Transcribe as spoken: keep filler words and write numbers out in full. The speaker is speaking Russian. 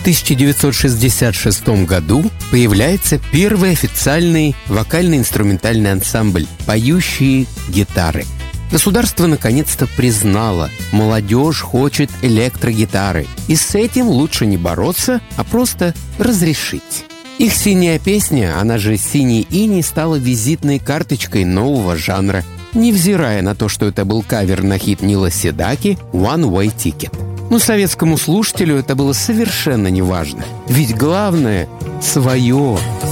тысяча девятьсот шестьдесят шестом году появляется первый официальный вокально-инструментальный ансамбль «Поющие гитары». Государство наконец-то признало, молодежь хочет электрогитары, и с этим лучше не бороться, а просто разрешить. Их «Синяя песня», она же «Синий иней», стала визитной карточкой нового жанра, невзирая на то, что это был кавер на хит Нила Седаки «One Way Ticket». Но советскому слушателю это было совершенно неважно, ведь главное — свое.